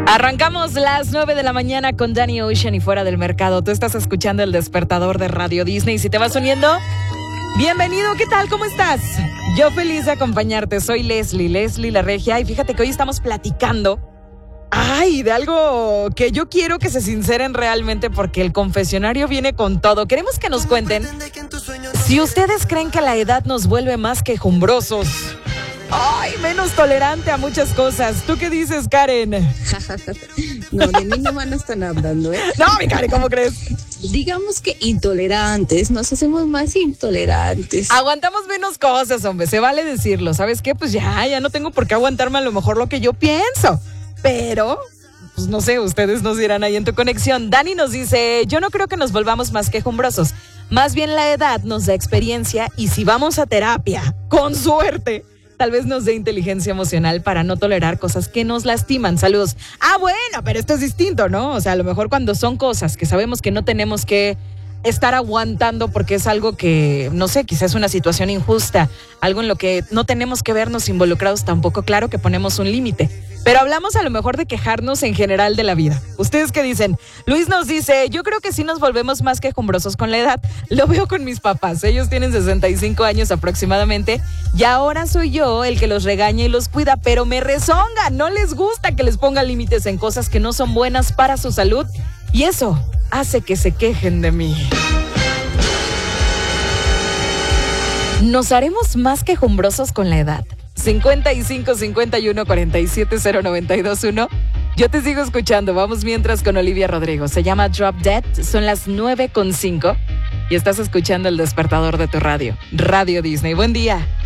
Arrancamos las 9 de la mañana con Danny Ocean y Fuera del Mercado. Tú estás escuchando El Despertador de Radio Disney. Si te vas uniendo, bienvenido. ¿Qué tal? ¿Cómo estás? Yo feliz de acompañarte. Soy Leslie la Regia. Y fíjate que hoy estamos platicando de algo que yo quiero que se sinceren realmente, porque el confesionario viene con todo. Queremos que nos cuenten si ustedes creen que la edad nos vuelve más quejumbrosos, menos tolerante a muchas cosas. ¿Tú qué dices, Karen? No, de mí no van a estar hablando, ¿eh? No, mi Karen, ¿cómo crees? Digamos que intolerantes, nos hacemos más intolerantes. Aguantamos menos cosas, hombre, se vale decirlo. ¿Sabes qué? Pues ya no tengo por qué aguantarme a lo mejor lo que yo pienso. Pero, pues no sé, ustedes nos dirán ahí en tu conexión. Dani nos dice, yo no creo que nos volvamos más quejumbrosos. Más bien la edad nos da experiencia y si vamos a terapia, con suerte, tal vez nos dé inteligencia emocional para no tolerar cosas que nos lastiman. Saludos. Bueno, pero esto es distinto, ¿no? O sea, a lo mejor cuando son cosas que sabemos que no tenemos que estar aguantando porque es algo que, no sé, quizás es una situación injusta, algo en lo que no tenemos que vernos involucrados tampoco, claro que ponemos un límite. Pero hablamos a lo mejor de quejarnos en general de la vida. ¿Ustedes qué dicen? Luis nos dice, yo creo que sí nos volvemos más quejumbrosos con la edad. Lo veo con mis papás, ellos tienen 65 años aproximadamente y ahora soy yo el que los regaña y los cuida, pero me rezonga, no les gusta que les ponga límites en cosas que no son buenas para su salud y eso hace que se quejen de mí. ¿Nos haremos más quejumbrosos con la edad? 55 51 47 0921. Yo te sigo escuchando. Vamos mientras con Olivia Rodrigo. Se llama Drop Dead. Son las 9:05 y estás escuchando El Despertador de tu radio. Radio Disney. Buen día.